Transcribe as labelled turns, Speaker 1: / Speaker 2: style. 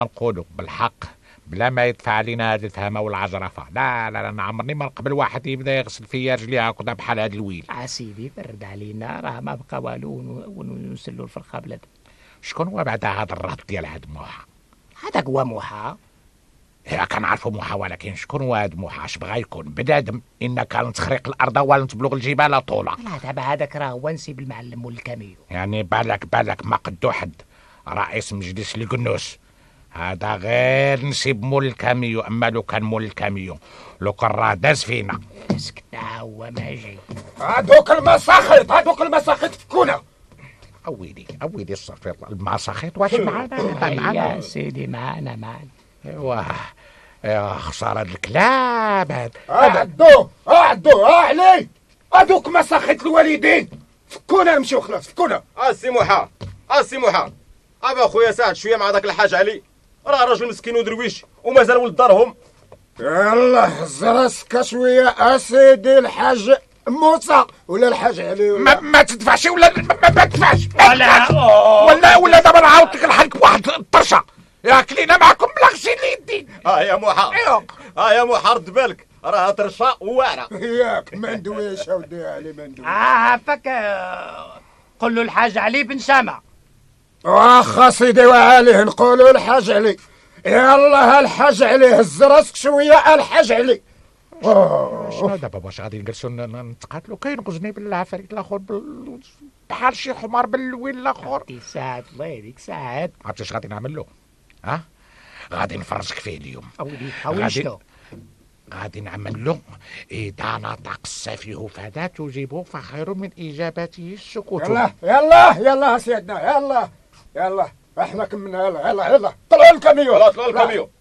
Speaker 1: نقولوا بالحق بلا ما يدفع علينا هذه التهمه والعجرفه. لا لا لا، انا عمرني ما نقبل واحد يبدا يغسل فيا رجلي هكذا بحال هذا الويل.
Speaker 2: سيدي برد علينا، راه ما بقى والو ونسلوا الفرخه بلاد.
Speaker 1: شكون هو بعد هذا الرهط ديال هاد موحى؟
Speaker 2: هذاك هو موحى.
Speaker 1: هي كنعرفوا موحى، ولكن شكون هو هاد موحى؟ اش بغا يكون؟ بنادم ان كان تخرق الارض ولتبلغ الجبال طولا.
Speaker 2: لا دابا هذاك راه هو نسيب المعلم والكاميو.
Speaker 1: يعني بالك ما قدو حد رئيس مجلس القنوس، هذا غير نسيب مول الكاميو. اما لو كان مول الكاميو لو كان راه داز فينا.
Speaker 2: اسكت هو ما جاي.
Speaker 3: هادوك المساخيط فكونا.
Speaker 1: اويلي استغفر الله، المساخيط واش معانا؟
Speaker 2: يا سيدي معانا.
Speaker 1: ايوا يا خسارة هاد الكلاب هاد.
Speaker 3: عدو علي. هادوك مساخيط الوالدين فكونا، نمشيو خلاص فكونا.
Speaker 4: السي موحى ابا خويا ساعد شويه مع داك الحاج علي، راه راجل مسكين ودرويش ومازال ولد دارهم.
Speaker 3: يلا هز راسك شويه اسيدي الحاج موسى ولا الحاج علي
Speaker 1: ما تدفعش ولا ما تدفعش ولا دابا نعاود لك نحرك بواحد الطرشه ياك لينا معكم بلا غسيل اليدين.
Speaker 4: يا موحى رد بالك، راه طرشه واعره.
Speaker 3: ياك ما ندويش اودي علي ما ندويش.
Speaker 2: عافاك. قل له الحاج علي بن شامه.
Speaker 3: واخا سيدي وعليه نقولوا الحاج علي. يلا الحاج علي هز راسك شويه الحاج علي.
Speaker 1: شنو دابا واش غادي نجلسوا نتقاتلوا؟ كينقزني بالعفاريت الاخر بحال شي حمار بالويل الاخر.
Speaker 2: ساعد الله يهديك ساعد.
Speaker 1: عرفتي اش غادي نعمل له؟ غادي نفرجك فيه اليوم.
Speaker 2: أولي شنو؟
Speaker 1: غادي نعمل له إذا نطق السفيه فلا تجيبه فخير من إجابته السكوت.
Speaker 3: يلا سيدنا يلا احنا كملنا. يلا طلعوا الكاميو.